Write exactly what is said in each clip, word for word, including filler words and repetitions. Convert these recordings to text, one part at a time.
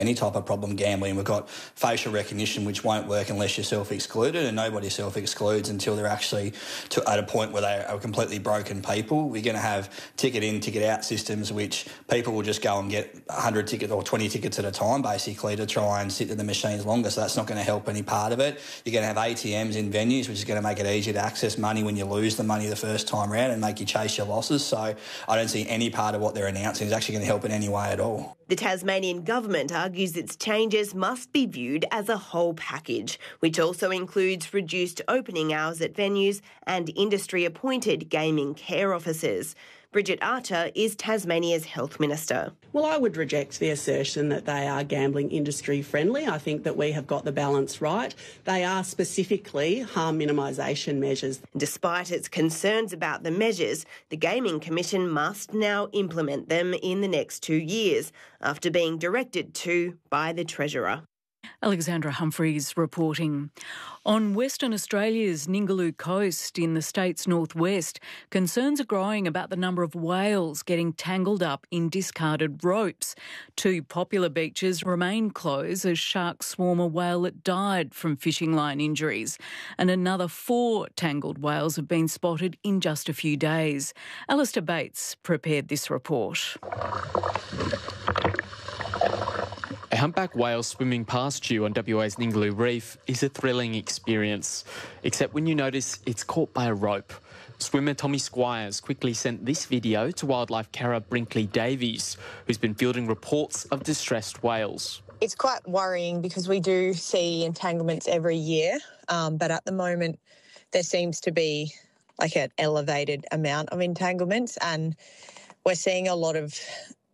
any type of problem gambling. We've got facial recognition, which won't work unless you're self-excluded, and nobody self-excludes until they're actually to, at a point where they are completely broken people. We're going to have ticket in, ticket out systems, which people will just go and get one hundred tickets or twenty tickets at a time, basically, to try and sit in the machines longer. So that's not going to help any part of it. You're going to have A T Ms in venues, which is going to make it easier to access money when you lose the money the first time around and make you chase your losses. So I don't see any part of what they're announcing is actually going to help in any way at all. The Tasmanian government argues its changes must be viewed as a whole package, which also includes reduced opening hours at venues and industry-appointed gaming care officers. Bridget Archer is Tasmania's Health Minister. Well, I would reject the assertion that they are gambling industry friendly. I think that we have got the balance right. They are specifically harm minimisation measures. Despite its concerns about the measures, the Gaming Commission must now implement them in the next two years, after being directed to by the Treasurer. Alexandra Humphreys reporting. On Western Australia's Ningaloo coast in the state's northwest, concerns are growing about the number of whales getting tangled up in discarded ropes. Two popular beaches remain closed as sharks swarm a whale that died from fishing line injuries, and another four tangled whales have been spotted in just a few days. Alistair Bates prepared this report. A humpback whale swimming past you on W A's Ningaloo Reef is a thrilling experience, except when you notice it's caught by a rope. Swimmer Tommy Squires quickly sent this video to wildlife carer Brinkley Davies, who's been fielding reports of distressed whales. It's quite worrying because we do see entanglements every year, um, but at the moment there seems to be like an elevated amount of entanglements, and we're seeing a lot of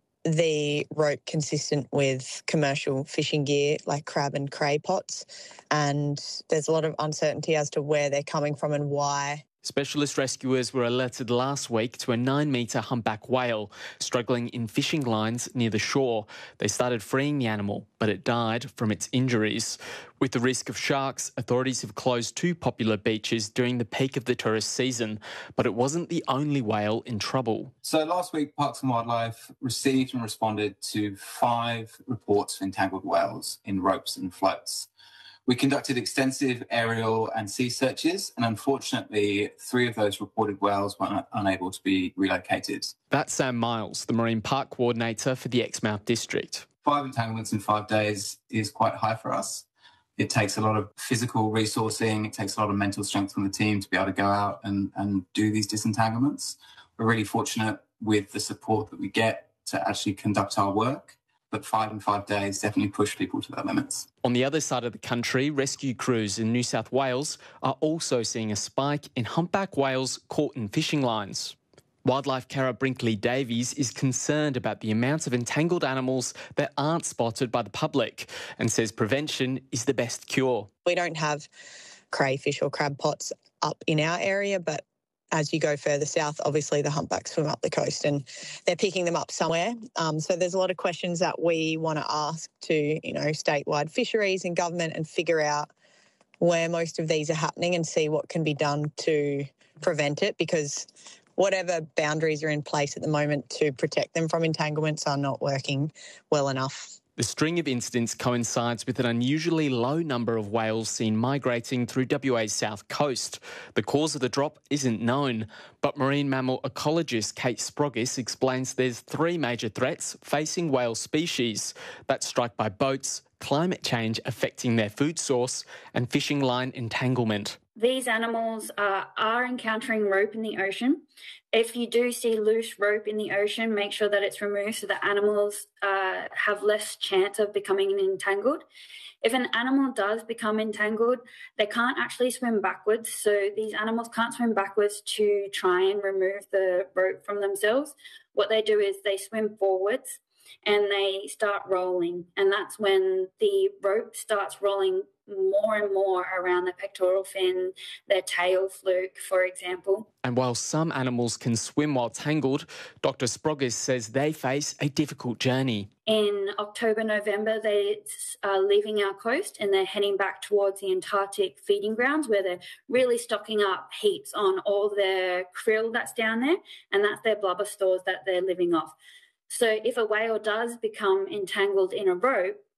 the rope consistent with commercial fishing gear like crab and cray pots, and there's a lot of uncertainty as to where they're coming from and why. Specialist rescuers were alerted last week to a nine metre humpback whale struggling in fishing lines near the shore. They started freeing the animal, but it died from its injuries. With the risk of sharks, authorities have closed two popular beaches during the peak of the tourist season, but it wasn't the only whale in trouble. So last week, Parks and Wildlife received and responded to five reports of entangled whales in ropes and floats. We conducted extensive aerial and sea searches, and unfortunately, three of those reported whales were unable to be relocated. That's Sam Miles, the Marine Park Coordinator for the Exmouth District. Five entanglements in five days is quite high for us. It takes a lot of physical resourcing, it takes a lot of mental strength from the team to be able to go out and, and do these disentanglements. We're really fortunate with the support that we get to actually conduct our work. But five in five days definitely push people to their limits. On the other side of the country, rescue crews in New South Wales are also seeing a spike in humpback whales caught in fishing lines. Wildlife carer Brinkley Davies is concerned about the amounts of entangled animals that aren't spotted by the public and says prevention is the best cure. We don't have crayfish or crab pots up in our area, but as you go further south, obviously the humpbacks swim up the coast and they're picking them up somewhere. Um, so there's a lot of questions that we want to ask to, you know, statewide fisheries and government and figure out where most of these are happening and see what can be done to prevent it, because whatever boundaries are in place at the moment to protect them from entanglements are not working well enough. The string of incidents coincides with an unusually low number of whales seen migrating through W A's south coast. The cause of the drop isn't known, but marine mammal ecologist Kate Sprogis explains there's three major threats facing whale species: that's strike by boats, climate change affecting their food source, and fishing line entanglement. These animals uh, are encountering rope in the ocean. If you do see loose rope in the ocean, make sure that it's removed so that animals uh, have less chance of becoming entangled. If an animal does become entangled, they can't actually swim backwards. So these animals can't swim backwards to try and remove the rope from themselves. What they do is they swim forwards and they start rolling. And that's when the rope starts rolling more and more around their pectoral fin, their tail fluke, for example. And while some animals can swim while tangled, Doctor Sprogis says they face a difficult journey. In October, November, they're uh, leaving our coast and they're heading back towards the Antarctic feeding grounds, where they're really stocking up heaps on all their krill that's down there, and that's their blubber stores that they're living off. So if a whale does become entangled in a rope,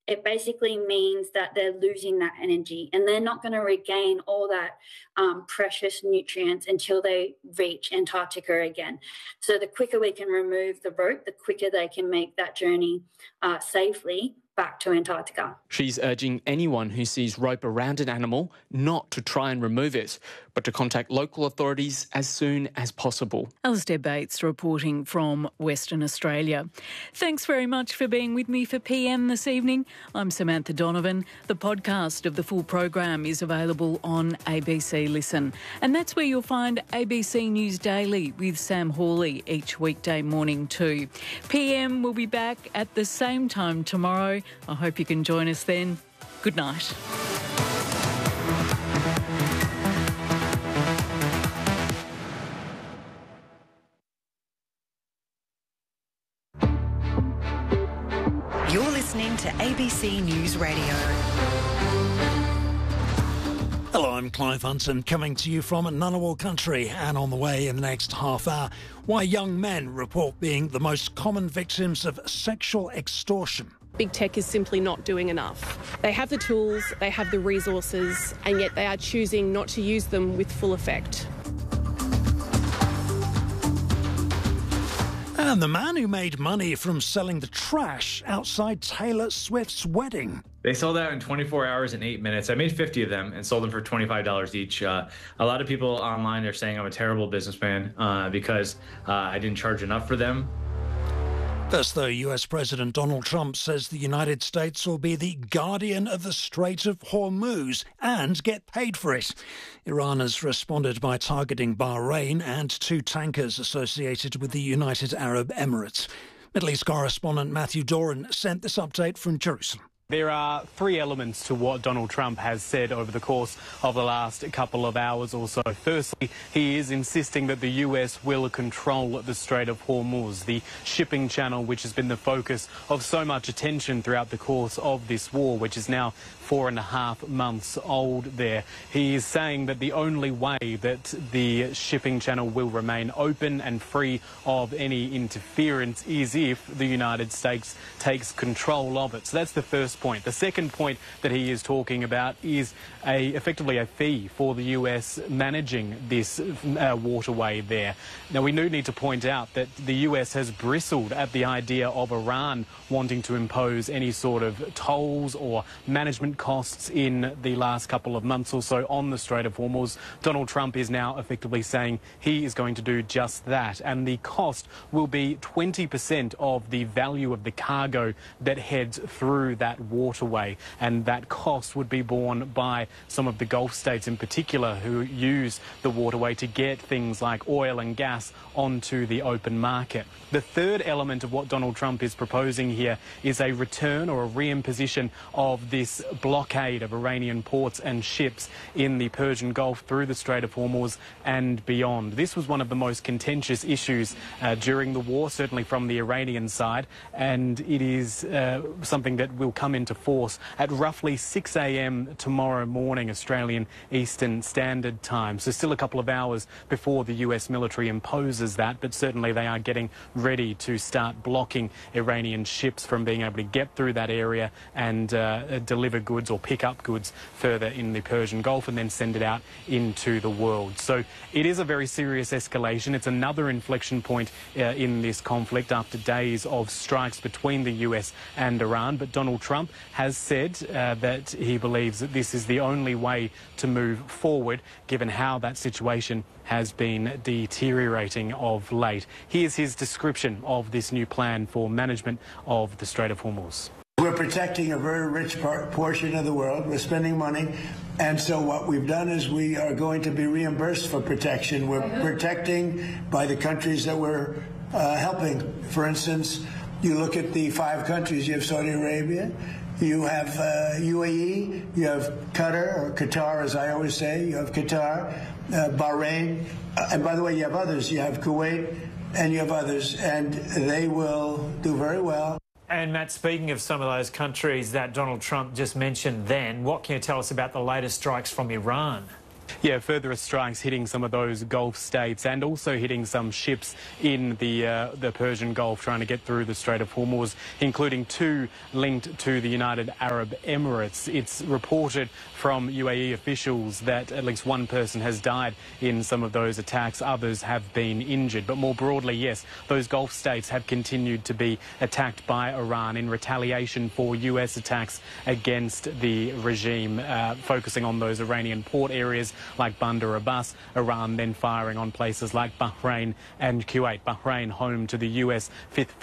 it basically means that they're losing that energy and they're not going to regain all that um, precious nutrients until they reach Antarctica again. So the quicker we can remove the rope, the quicker they can make that journey uh, safely back to Antarctica. She's urging anyone who sees rope around an animal not to try and remove it, but to contact local authorities as soon as possible. Alistair Bates reporting from Western Australia. Thanks very much for being with me for P M this evening. I'm Samantha Donovan. The podcast of the full program is available on A B C Listen. And that's where you'll find A B C News Daily with Sam Hawley each weekday morning too. P M will be back at the same time tomorrow. I hope you can join us then. Good night. You're listening to A B C News Radio. Hello, I'm Clive Hunton, coming to you from Ngunnawal country, and on the way in the next half hour, why young men report being the most common victims of sexual extortion. Big tech is simply not doing enough. They have the tools, they have the resources, and yet they are choosing not to use them with full effect. And the man who made money from selling the trash outside Taylor Swift's wedding. They sold out in twenty-four hours and eight minutes. I made fifty of them and sold them for twenty-five dollars each. Uh, a lot of people online are saying I'm a terrible businessman uh, because uh, I didn't charge enough for them. First, though, U S President Donald Trump says the United States will be the guardian of the Strait of Hormuz and get paid for it. Iran has responded by targeting Bahrain and two tankers associated with the United Arab Emirates. Middle East correspondent Matthew Doran sent this update from Jerusalem. There are three elements to what Donald Trump has said over the course of the last couple of hours or so. Firstly, he is insisting that the U S will control the Strait of Hormuz, the shipping channel which has been the focus of so much attention throughout the course of this war, which is now four and a half months old there. He is saying that the only way that the shipping channel will remain open and free of any interference is if the United States takes control of it. So that's the first point. The second point that he is talking about is a effectively a fee for the U S managing this uh, waterway there. Now, we do need to point out that the U S has bristled at the idea of Iran wanting to impose any sort of tolls or management costs in the last couple of months or so on the Strait of Hormuz. Donald Trump is now effectively saying he is going to do just that, and the cost will be twenty percent of the value of the cargo that heads through that waterway, and that cost would be borne by some of the Gulf states in particular who use the waterway to get things like oil and gas onto the open market. The third element of what Donald Trump is proposing here is a return or a reimposition of this blockade of Iranian ports and ships in the Persian Gulf through the Strait of Hormuz and beyond. This was one of the most contentious issues uh, during the war, certainly from the Iranian side, and it is uh, something that will come into force at roughly six a m tomorrow morning, Australian Eastern Standard Time. So still a couple of hours before the U S military imposes that, but certainly they are getting ready to start blocking Iranian ships from being able to get through that area and uh, deliver goods or pick up goods further in the Persian Gulf and then send it out into the world. So it is a very serious escalation. It's another inflection point uh, in this conflict after days of strikes between the U S and Iran. But Donald Trump has said uh, that he believes that this is the only way to move forward, given how that situation has been deteriorating of late. Here's his description of this new plan for management of the Strait of Hormuz. We're protecting a very rich part, portion of the world. We're spending money. And so what we've done is we are going to be reimbursed for protection. We're protecting by the countries that we're uh, helping. For instance, you look at the five countries. You have Saudi Arabia, you have uh, U A E, you have Qatar, or Qatar as I always say, you have Qatar, uh, Bahrain, uh, and by the way, you have others. You have Kuwait, and you have others, and they will do very well. And Matt, speaking of some of those countries that Donald Trump just mentioned then, what can you tell us about the latest strikes from Iran? Yeah, further strikes hitting some of those Gulf states and also hitting some ships in the uh, the Persian Gulf trying to get through the Strait of Hormuz, including two linked to the United Arab Emirates. It's reported from U A E officials that at least one person has died in some of those attacks. Others have been injured. But more broadly, yes, those Gulf states have continued to be attacked by Iran in retaliation for U S attacks against the regime, uh, focusing on those Iranian port areas like Bandar Abbas. Iran then firing on places like Bahrain and Kuwait. Bahrain home to the U S fifth